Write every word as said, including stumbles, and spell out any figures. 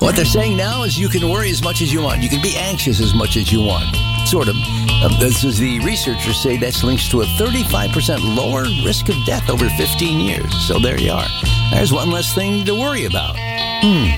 What they're saying now is you can worry as much as you want. You can be anxious as much as you want. Sort of. Uh, this is the researchers say that's links to a thirty-five percent lower risk of death over fifteen years. So there you are. There's one less thing to worry about. Hmm.